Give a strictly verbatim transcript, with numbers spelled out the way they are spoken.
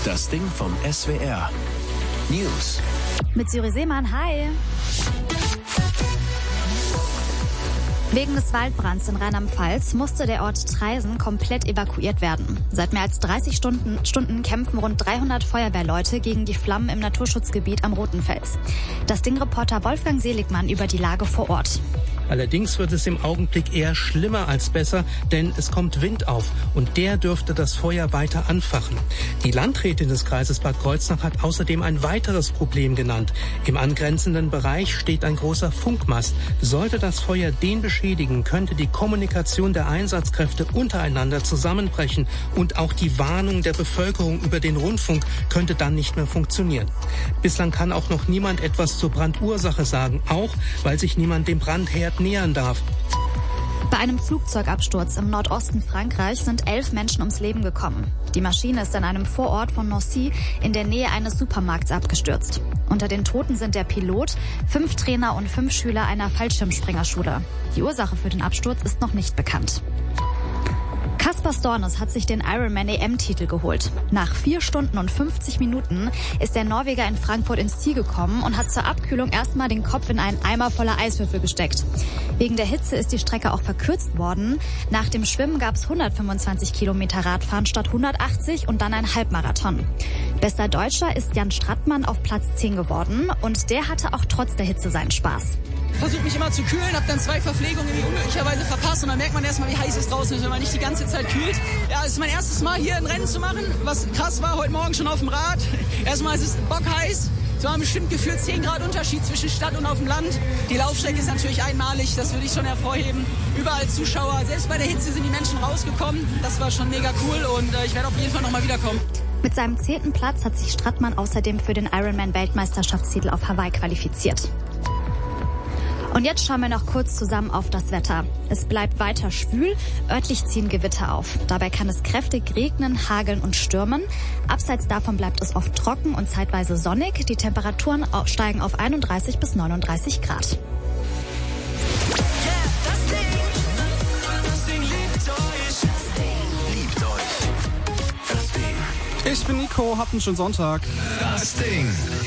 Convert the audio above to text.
Das Ding vom S W R. News. Mit Syri Seemann, hi. Wegen des Waldbrands in Rheinland-Pfalz musste der Ort Traisen komplett evakuiert werden. Seit mehr als dreißig Stunden, Stunden kämpfen rund dreihundert Feuerwehrleute gegen die Flammen im Naturschutzgebiet am Rotenfels. Das Ding-Reporter Wolfgang Seligmann über die Lage vor Ort. Allerdings wird es im Augenblick eher schlimmer als besser, denn es kommt Wind auf und der dürfte das Feuer weiter anfachen. Die Landrätin des Kreises Bad Kreuznach hat außerdem ein weiteres Problem genannt. Im angrenzenden Bereich steht ein großer Funkmast. Sollte das Feuer den beschädigen, könnte die Kommunikation der Einsatzkräfte untereinander zusammenbrechen und auch die Warnung der Bevölkerung über den Rundfunk könnte dann nicht mehr funktionieren. Bislang kann auch noch niemand etwas zur Brandursache sagen, auch weil sich niemand dem Brandherd nähern darf. Bei einem Flugzeugabsturz im Nordosten Frankreichs sind elf Menschen ums Leben gekommen. Die Maschine ist in einem Vorort von Nancy in der Nähe eines Supermarkts abgestürzt. Unter den Toten sind der Pilot, fünf Trainer und fünf Schüler einer Fallschirmspringerschule. Die Ursache für den Absturz ist noch nicht bekannt. Kaspar Stornes hat sich den Ironman-E M-Titel geholt. Nach vier Stunden und fünfzig Minuten ist der Norweger in Frankfurt ins Ziel gekommen und hat zur Abkühlung erstmal den Kopf in einen Eimer voller Eiswürfel gesteckt. Wegen der Hitze ist die Strecke auch verkürzt worden. Nach dem Schwimmen gab es hundertfünfundzwanzig Kilometer Radfahren statt hundertachtzig und dann ein Halbmarathon. Bester Deutscher ist Jan Strattmann auf Platz zehn geworden und der hatte auch trotz der Hitze seinen Spaß. Versuche mich immer zu kühlen, habe dann zwei Verpflegungen irgendwie unmöglicherweise verpasst und dann merkt man erstmal, wie heiß es draußen ist, wenn man nicht die ganze Zeit kühlt. Ja, es ist mein erstes Mal hier ein Rennen zu machen, was krass war, heute Morgen schon auf dem Rad. Erstmal ist es bockheiß, es waren bestimmt gefühlt zehn Grad Unterschied zwischen Stadt und auf dem Land. Die Laufstrecke ist natürlich einmalig, das würde ich schon hervorheben. Überall Zuschauer, selbst bei der Hitze sind die Menschen rausgekommen. Das war schon mega cool und äh, ich werde auf jeden Fall nochmal wiederkommen. Mit seinem zehnten Platz hat sich Strattmann außerdem für den Ironman-Weltmeisterschaftstitel auf Hawaii qualifiziert. Und jetzt schauen wir noch kurz zusammen auf das Wetter. Es bleibt weiter schwül, örtlich ziehen Gewitter auf. Dabei kann es kräftig regnen, hageln und stürmen. Abseits davon bleibt es oft trocken und zeitweise sonnig. Die Temperaturen steigen auf einunddreißig bis neununddreißig Grad. Ich bin Nico, habt einen schönen Sonntag. Das Ding.